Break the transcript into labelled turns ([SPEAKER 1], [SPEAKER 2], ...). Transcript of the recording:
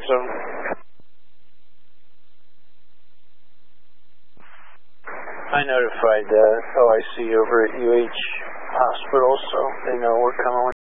[SPEAKER 1] zone. I notified OIC over at UH Hospital, so they know we're coming.